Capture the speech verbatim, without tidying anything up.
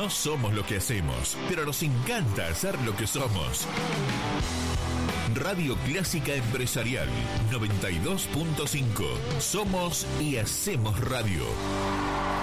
No somos lo que hacemos, pero nos encanta hacer lo que somos. Radio Clásica Empresarial noventa y dos punto cinco. Somos y hacemos radio.